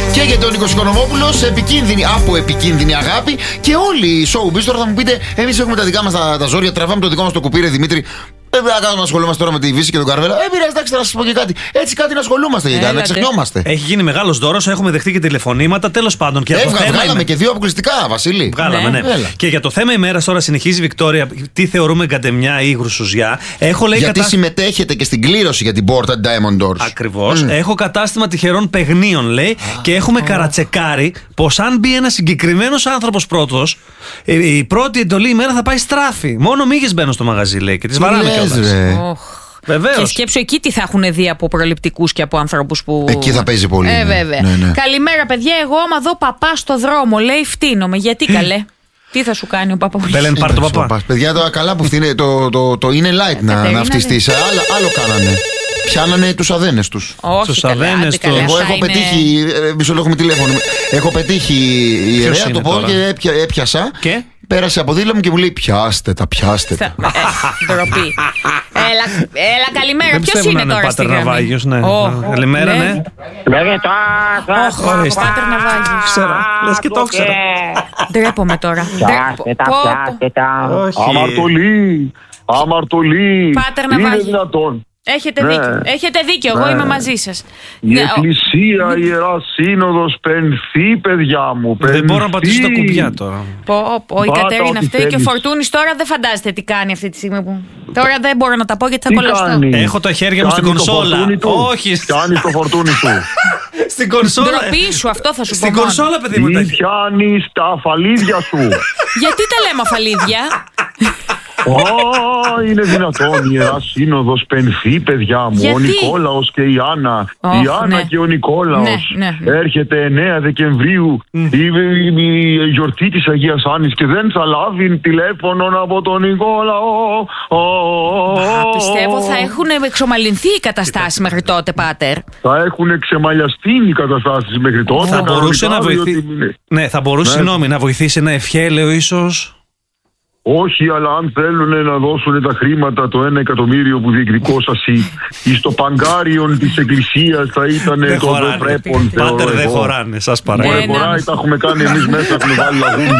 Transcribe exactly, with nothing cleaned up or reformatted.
Και για τον Νίκο Οικονομόπουλο, επικίνδυνη, από επικίνδυνη αγάπη. Και όλοι οι showbiz. Τώρα θα μου πείτε, εμείς έχουμε τα δικά μας τα, τα ζόρια, τραβάμε το δικό μας το κουπί, ρε Δημήτρη. Δεν πρέπει να ασχολούμαστε τώρα με τη Βύση και τον Καρβέλα. Ε, πειράζει, εντάξει, να σας πω και κάτι. Έτσι κάτι να ασχολούμαστε για κάτι, να ξεχνιόμαστε. Έχει γίνει μεγάλος δώρος, έχουμε δεχτεί και τηλεφωνήματα. Τέλος πάντων. Και Έβγα, θέμα βγάλαμε είμαι... και δύο αποκλειστικά, Βασίλη. Βγάλαμε, ναι. ναι. Και για το θέμα ημέρας τώρα συνεχίζει η Βικτόρια. Τι θεωρούμε γκαντεμιά ή γρουσουζιά. Έχω λέει. Γιατί κατά... συμμετέχετε και στην κλήρωση για την πόρτα Diamond Doors. Ακριβώς. Mm. Έχω κατάστημα τυχερών παιγνίων, λέει. Ah. Και έχουμε oh. καρατσεκάρει πως αν μπει ένας συγκεκριμένος άνθρωπος πρώτος, η πρώτη εντολή ημέρα θα πάει στράφη. Μόνο μύγες μπαίνουν στο μαγαζί, λέει. Και τις βαράμε κιόλας. Βεβαίως. Και σκέψου εκεί τι θα έχουν δει από προληπτικούς και από ανθρώπους που. Εκεί θα παίζει πολύ. Ε, βέβαια. Ναι, ναι. Καλημέρα, παιδιά. Εγώ, άμα δω παπά στο δρόμο, λέει, φτύνομαι. Γιατί καλέ. Τι θα σου κάνει ο παπαπούλης. Μπέλεν, πάρ' το παπά. Παιδιά, τώρα καλά που φτύνε, το, το, το είναι light να, να φτιστείς. Άλλο, άλλο κάνανε. Πιάνανε τους αδένες τους. Όχι, τους αδένες τους. Εγώ έχω είναι... πετύχει. Μισό λόγο με τηλέφωνο. Έχω πετύχει η ιερέα, το πω και έπια, έπιασα. Και? Πέρασε από δίλα μου και μου λέει: πιάστε τα, πιάστε τα. Ντροπή. Έλα, έλα, καλημέρα. Ποιος είναι τώρα στη γραμμή? Ναι. Oh, καλημέρα, ναι. Όχι, Πάτερ Ναυάγιος. Ξέρω, λες και το ξέρω. Ντρέπομαι τώρα. Πιάστε τα, πιάστε τα. Αμαρτωλή, αμαρτωλή. Πάτερ Ναυάγιο. Έχετε ναι. δίκιο. Έχετε δίκιο. Ναι. Εγώ είμαι μαζί σας. Η ναι. Εκκλησία, η Ιερά Σύνοδος, πενθεί, παιδιά μου. Πενθεί. Δεν μπορώ να πατήσω τα κουμπιά τώρα. Πω, πω, η Κατερίνα αυτή και ο Φορτούνης τώρα δεν φαντάζεται τι κάνει αυτή τη στιγμή που. Τώρα δεν μπορώ να τα πω γιατί θα κολλαστώ. Έχω τα χέρια μου στην κονσόλα. Όχι. Κάνει το φορτούνι του. Στην κονσόλα. Ντροπή σου, αυτό θα σου πω. Στην κονσόλα, παιδί μου. Τι πιάνει τα αφαλίδια σου. Γιατί τα λέμε αφαλίδια? Ω, είναι δυνατόν η Ιερά Σύνοδος πενθεί, παιδιά μου. Γιατί? Ο Νικόλαος και η Άννα. Oh, η Άννα ναι. και ο Νικόλαος. Ναι, ναι, ναι. Έρχεται εννέα Δεκεμβρίου mm. η, η, η, η γιορτή της Αγίας Άννης και δεν θα λάβει τηλέφωνο από τον Νικόλαο. Α, πιστεύω θα έχουν εξομαλυνθεί οι καταστάσεις μέχρι τότε, Πάτερ. Θα έχουν ξεμαλιαστεί οι καταστάσεις μέχρι τότε. Θα μπορούσε να βοηθήσει. Ότι... Ναι, θα μπορούσε, ναι. Συγγνώμη, να βοηθήσει ένα ευχέλαιο ίσως. Όχι, αλλά αν θέλουν να δώσουν τα χρήματα, το ένα εκατομμύριο που διεκδικώσασαι στο παγκάριον της Εκκλησίας θα ήταν το πρέπον. Πάτερ δεν χωράνε, σας παρακαλώ. Μπορεί, τα έχουμε κάνει εμείς μέσα, έχουμε βάλει λαγούμια.